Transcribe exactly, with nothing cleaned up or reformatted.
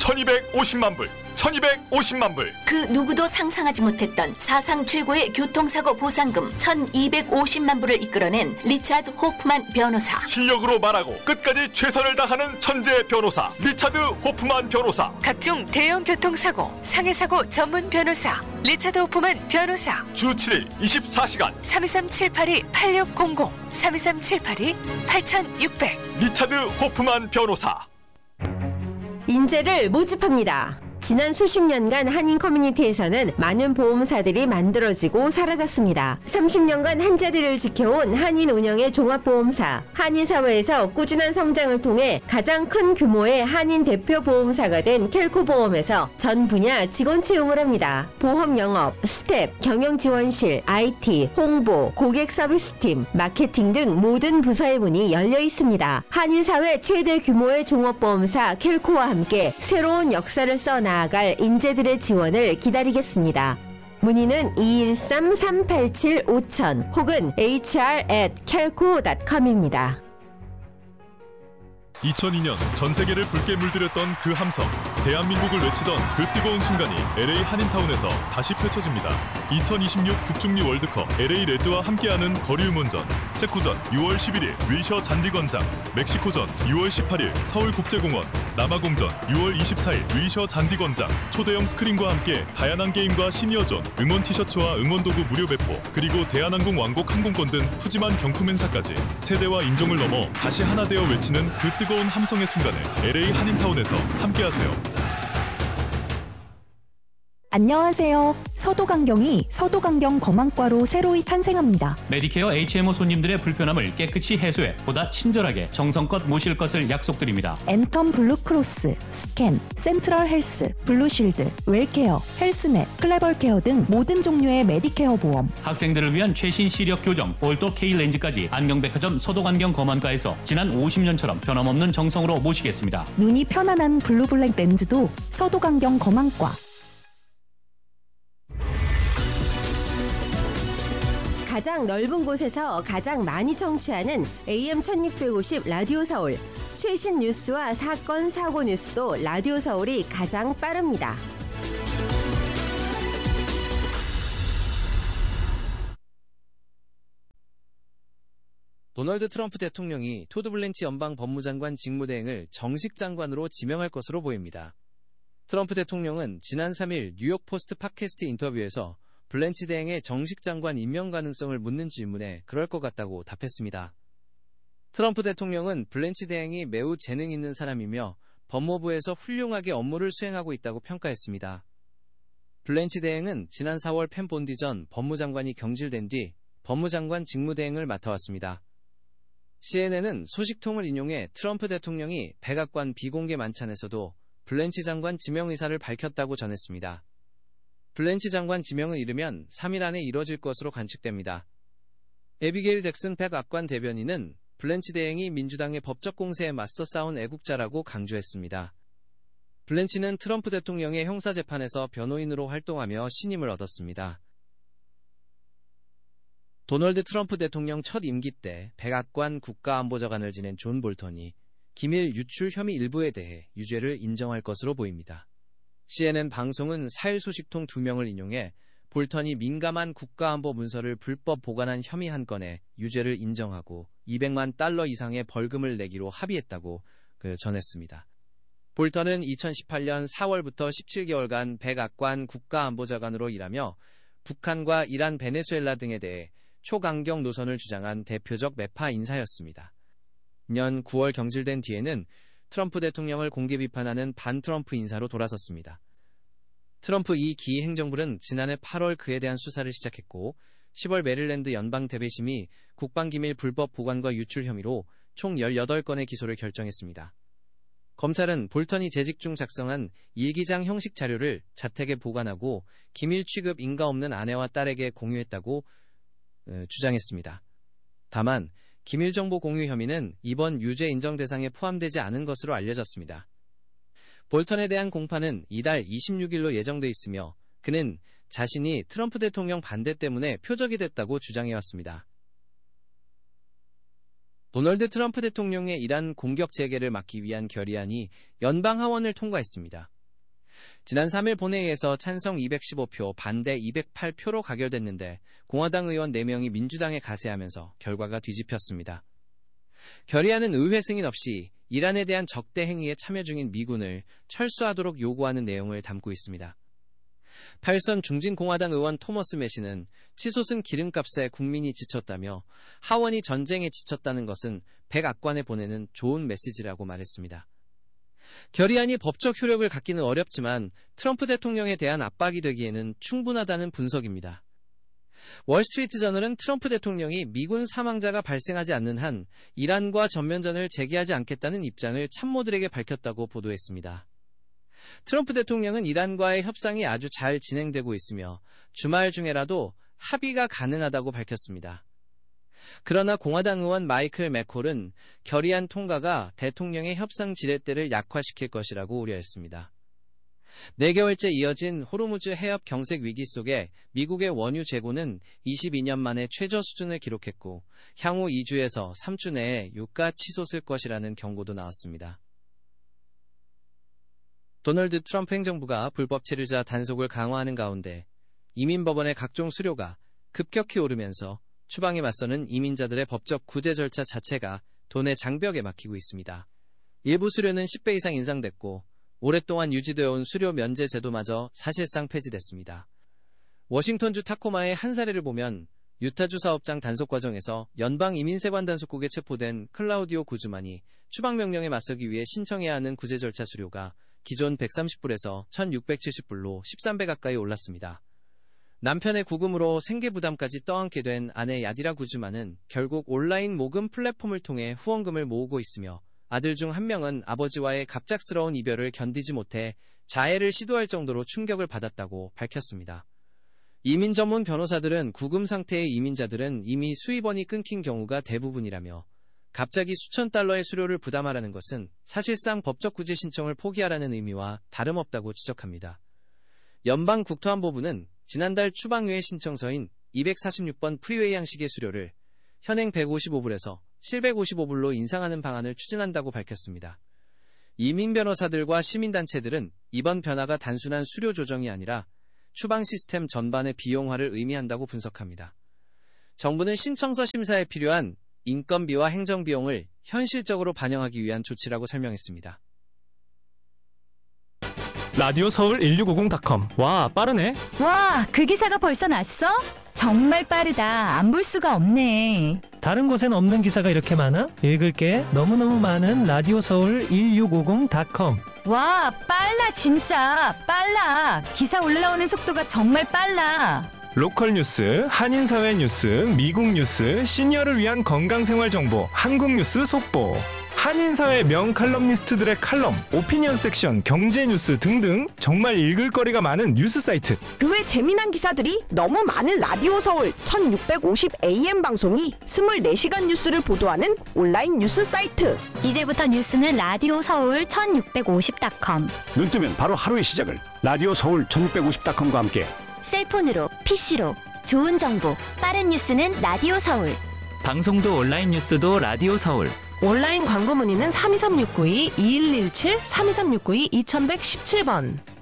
천이백오십만 불, 천이백오십만 불. 그 누구도 상상하지 못했던 사상 최고의 교통사고 보상금 천이백오십만 불을 이끌어낸 리차드 호프만 변호사. 실력으로 말하고 끝까지 최선을 다하는 천재 변호사 리차드 호프만 변호사. 각종 대형 교통사고, 상해사고 전문 변호사 리차드 호프만 변호사. 주 칠 일 이십사 시간 삼이삼 칠팔이 팔육공공 삼이삼 칠팔이 팔육공공. 리차드 호프만 변호사. 인재를 모집합니다. 지난 수십 년간 한인 커뮤니티에서는 많은 보험사들이 만들어지고 사라졌습니다. 삼십 년간 한자리를 지켜온 한인 운영의 종합보험사, 한인 사회에서 꾸준한 성장을 통해 가장 큰 규모의 한인 대표 보험사가 된 켈코보험에서 전 분야 직원 채용을 합니다. 보험 영업, 스텝, 경영지원실, 아이티, 홍보, 고객 서비스팀, 마케팅 등 모든 부서의 문이 열려 있습니다. 한인 사회 최대 규모의 종합보험사 켈코와 함께 새로운 역사를 써 나아갈 인재들의 지원을 기다리겠습니다. 문의는 이일삼 삼팔칠 오천 혹은 에이치알 앳 켈코 닷컴입니다. 이천이 년 전 세계를 붉게 물들였던 그 함성, 대한민국을 외치던 그 뜨거운 순간이 엘에이 한인타운에서 다시 펼쳐집니다. 이천이십육 북중미 월드컵 엘에이 레즈와 함께하는 거리응원전, 세쿠전 유월 십일일 위셔 잔디광장, 멕시코전 유월 십팔일 서울국제공원, 남아공전 유월 이십사일 위셔 잔디광장, 초대형 스크린과 함께 다양한 게임과 시니어존, 응원 티셔츠와 응원도구 무료 배포, 그리고 대한항공 왕복 항공권 등 푸짐한 경품 행사까지 세대와 인종을 넘어 다시 하나 되어 외치는 그 뜨거운 함성의 순간을 엘에이 한인타운에서 함께하세요. 안녕하세요. 서도강경이 서도강경 검안과로 새로이 탄생합니다. 메디케어 에이치엠오 손님들의 불편함을 깨끗이 해소해 보다 친절하게 정성껏 모실 것을 약속드립니다. 엔텀 블루크로스, 스캔, 센트럴 헬스, 블루실드, 웰케어, 헬스넷, 클레벌케어 등 모든 종류의 메디케어 보험. 학생들을 위한 최신 시력 교정, 볼도 K렌즈까지 안경백화점 서도강경 검안과에서 지난 오십 년처럼 변함없는 정성으로 모시겠습니다. 눈이 편안한 블루블랙 렌즈도 서도강경 검안과. 가장 넓은 곳에서 가장 많이 청취하는 에이엠 천육백오십 라디오 서울. 최신 뉴스와 사건, 사고 뉴스도 라디오 서울이 가장 빠릅니다. 도널드 트럼프 대통령이 토드 블렌치 연방 법무장관 직무대행을 정식 장관으로 지명할 것으로 보입니다. 트럼프 대통령은 지난 삼 일 뉴욕포스트 팟캐스트 인터뷰에서 블렌치 대행의 정식 장관 임명 가능성을 묻는 질문에 그럴 것 같다고 답했습니다. 트럼프 대통령은 블렌치 대행이 매우 재능 있는 사람이며 법무부에서 훌륭하게 업무를 수행하고 있다고 평가했습니다. 블렌치 대행은 지난 사월 펜 본디 전 법무장관이 경질된 뒤 법무장관 직무대행을 맡아왔습니다. 씨엔엔은 소식통을 인용해 트럼프 대통령이 백악관 비공개 만찬에서도 블렌치 장관 지명 의사를 밝혔다고 전했습니다. 블렌치 장관 지명을 이르면 삼 일 안에 이뤄질 것으로 관측됩니다. 에비게일 잭슨 백악관 대변인은 블렌치 대행이 민주당의 법적 공세에 맞서 싸운 애국자라고 강조했습니다. 블렌치는 트럼프 대통령의 형사재판에서 변호인으로 활동하며 신임을 얻었습니다. 도널드 트럼프 대통령 첫 임기 때 백악관 국가안보자관을 지낸 존 볼턴이 기밀 유출 혐의 일부에 대해 유죄를 인정할 것으로 보입니다. 씨엔엔 방송은 사 일 소식통 두 명을 인용해 볼턴이 민감한 국가안보 문서를 불법 보관한 혐의 한 건에 유죄를 인정하고 이백만 달러 이상의 벌금을 내기로 합의했다고 전했습니다. 볼턴은 이천십팔 년 사월부터 십칠 개월간 백악관 국가안보자관으로 일하며 북한과 이란, 베네수엘라 등에 대해 초강경 노선을 주장한 대표적 매파 인사였습니다. 년 구월 경질된 뒤에는 트럼프 대통령을 공개 비판하는 반트럼프 인사로 돌아섰습니다. 트럼프 이 기 행정부는 지난해 팔월 그에 대한 수사를 시작했고 시월 메릴랜드 연방 대배심이 국방기밀 불법 보관과 유출 혐의로 총 열여덟 건의 기소를 결정했습니다. 검찰은 볼턴이 재직 중 작성한 일기장 형식 자료를 자택에 보관하고 기밀 취급 인가 없는 아내와 딸에게 공유했다고 어, 주장했습니다. 다만 기밀정보 공유 혐의는 이번 유죄 인정 대상에 포함되지 않은 것으로 알려졌습니다. 볼턴에 대한 공판은 이달 이십육 일로 예정돼 있으며 그는 자신이 트럼프 대통령 반대 때문에 표적이 됐다고 주장해왔습니다. 도널드 트럼프 대통령의 이란 공격 재개를 막기 위한 결의안이 연방 하원을 통과했습니다. 지난 삼 일 본회의에서 찬성 이백십오 표, 반대 이백팔 표로 가결됐는데 공화당 의원 네 명이 민주당에 가세하면서 결과가 뒤집혔습니다. 결의안은 의회 승인 없이 이란에 대한 적대 행위에 참여 중인 미군을 철수하도록 요구하는 내용을 담고 있습니다. 팔선 중진공화당 의원 토머스 매시는 치솟은 기름값에 국민이 지쳤다며 하원이 전쟁에 지쳤다는 것은 백악관에 보내는 좋은 메시지라고 말했습니다. 결의안이 법적 효력을 갖기는 어렵지만 트럼프 대통령에 대한 압박이 되기에는 충분하다는 분석입니다. 월스트리트 저널은 트럼프 대통령이 미군 사망자가 발생하지 않는 한 이란과 전면전을 재개하지 않겠다는 입장을 참모들에게 밝혔다고 보도했습니다. 트럼프 대통령은 이란과의 협상이 아주 잘 진행되고 있으며 주말 중에라도 합의가 가능하다고 밝혔습니다. 그러나 공화당 의원 마이클 맥콜은 결의안 통과가 대통령의 협상 지렛대를 약화시킬 것이라고 우려했습니다. 네 개월째 이어진 호르무즈 해협 경색 위기 속에 미국의 원유 재고는 이십이 년 만에 최저 수준을 기록했고 향후 이 주에서 삼 주 내에 유가 치솟을 것이라는 경고도 나왔습니다. 도널드 트럼프 행정부가 불법 체류자 단속을 강화하는 가운데 이민법원의 각종 수료가 급격히 오르면서 추방에 맞서는 이민자들의 법적 구제 절차 자체가 돈의 장벽에 막히고 있습니다. 일부 수료는 십 배 이상 인상됐고 오랫동안 유지되어 온 수료 면제 제도마저 사실상 폐지됐습니다. 워싱턴주 타코마의 한 사례를 보면 유타주 사업장 단속 과정에서 연방이민세관 단속국에 체포된 클라우디오 구즈만이 추방명령에 맞서기 위해 신청해야 하는 구제 절차 수료가 기존 백삼십 불에서 천육백칠십 불로 십삼 배 가까이 올랐습니다. 남편의 구금으로 생계 부담까지 떠안게 된 아내 야디라 구즈만은 결국 온라인 모금 플랫폼을 통해 후원금을 모으고 있으며 아들 중 한 명은 아버지와의 갑작스러운 이별을 견디지 못해 자해를 시도할 정도로 충격을 받았다고 밝혔습니다. 이민 전문 변호사들은 구금 상태의 이민자들은 이미 수입원이 끊긴 경우가 대부분이라며 갑자기 수천 달러의 수료를 부담하라는 것은 사실상 법적 구제 신청을 포기하라는 의미와 다름없다고 지적합니다. 연방국토안보부는 지난달 추방유예 신청서인 이백사십육 번 프리웨이 양식의 수료를 현행 백오십오 불에서 칠백오십오 불로 인상하는 방안을 추진한다고 밝혔습니다. 이민 변호사들과 시민단체들은 이번 변화가 단순한 수료 조정이 아니라 추방 시스템 전반의 비용화를 의미한다고 분석합니다. 정부는 신청서 심사에 필요한 인건비와 행정비용을 현실적으로 반영하기 위한 조치라고 설명했습니다. 라디오 서울 일육오공 닷컴. 와, 빠르네. 와, 그 기사가 벌써 났어? 정말 빠르다. 안 볼 수가 없네. 다른 곳엔 없는 기사가 이렇게 많아? 읽을게. 너무너무 많은 라디오 서울 일육오공 닷컴. 와, 빨라 진짜. 빨라. 기사 올라오는 속도가 정말 빨라. 로컬 뉴스, 한인사회 뉴스, 미국 뉴스, 시니어를 위한 건강생활 정보, 한국 뉴스 속보. 한인사회 명칼럼니스트들의 칼럼, 오피니언 섹션, 경제 뉴스 등등 정말 읽을 거리가 많은 뉴스 사이트. 그 외 재미난 기사들이 너무 많은 라디오 서울 천육백오십 에이엠 방송이 이십사 시간 뉴스를 보도하는 온라인 뉴스 사이트. 이제부터 뉴스는 라디오 서울 천육백오십 닷컴. 눈 뜨면 바로 하루의 시작을 라디오 서울 천육백오십 닷컴과 함께 셀폰으로, 피시로 좋은 정보, 빠른 뉴스는 라디오 서울. 방송도 온라인 뉴스도 라디오 서울. 온라인 광고 문의는 삼이삼육구이 이일일칠 삼이삼육구이 이천백십칠 번.